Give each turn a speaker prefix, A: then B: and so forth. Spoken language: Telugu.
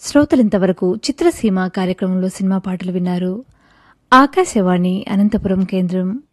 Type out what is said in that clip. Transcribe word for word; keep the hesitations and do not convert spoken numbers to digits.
A: శ్రోతలింతవరకు చిత్రసీమ కార్యక్రమంలో సినిమా పాటలు విన్నారు. ఆకాశవాణి అనంతపురం కేంద్రం.